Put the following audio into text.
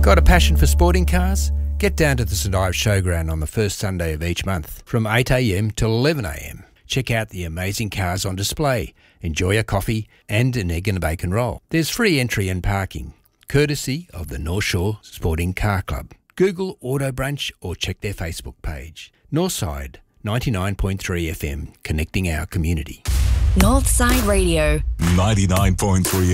Got a passion for sporting cars? Get down to the St Ives Showground on the first Sunday of each month from 8am till 11am. Check out the amazing cars on display, enjoy a coffee and an egg and a bacon roll. There's free entry and parking, courtesy of the North Shore Sporting Car Club. Google Auto Brunch or check their Facebook page. Northside 99.3 FM, connecting our community. Northside Radio 99.3